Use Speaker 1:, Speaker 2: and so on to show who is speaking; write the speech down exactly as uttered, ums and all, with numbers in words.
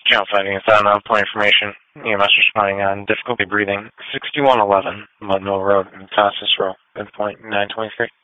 Speaker 1: Count finding is on uh, point information. E M S responding on difficulty breathing. sixty-one eleven, Mudmill Road, Tassus Row, midpoint nine twenty-three.